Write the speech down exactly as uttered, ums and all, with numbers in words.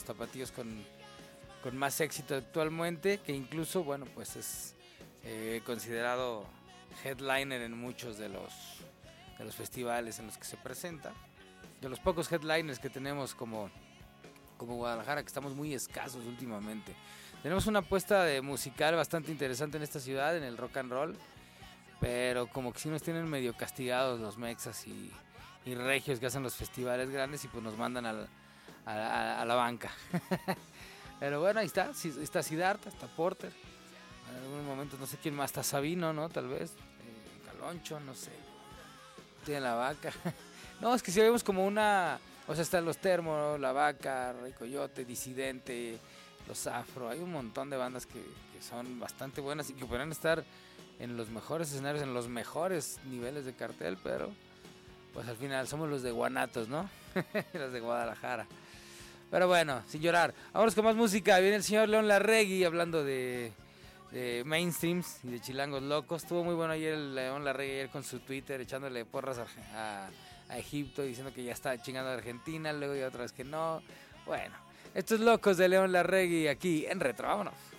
tapatíos con, con más éxito actualmente, que incluso, bueno, pues es eh, considerado headliner en muchos de los, de los festivales en los que se presenta. De los pocos headliners que tenemos como, como Guadalajara, que estamos muy escasos últimamente. Tenemos una apuesta de musical bastante interesante en esta ciudad, en el rock and roll, pero como que sí nos tienen medio castigados los mexas y, y regios que hacen los festivales grandes y pues nos mandan al, a, a, a la banca. Pero bueno, ahí está, está Siddhartha, está Porter, en algún momento no sé quién más, está Sabino, ¿no? Tal vez, eh, Caloncho, no sé, tiene la vaca. No, es que si vemos como una, o sea, están los Termo, la Vaca, Rey Coyote, Disidente, los Afro, hay un montón de bandas que, que son bastante buenas y que podrían estar en los mejores escenarios, en los mejores niveles de cartel, pero pues al final somos los de Guanatos, ¿no? Los de Guadalajara. Pero bueno, sin llorar, vámonos con más música. Viene el señor León Larregui hablando de, de mainstreams y de chilangos locos. Estuvo muy bueno ayer el León Larregui ayer con su Twitter echándole porras a, a, a Egipto, diciendo que ya está chingando a Argentina, luego y otra vez que no. Bueno, estos locos de León Larregui aquí en Retro, vámonos.